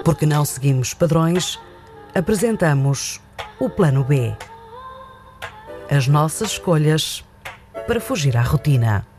Porque não seguimos padrões, apresentamos o Plano B. As nossas escolhas para fugir à rotina.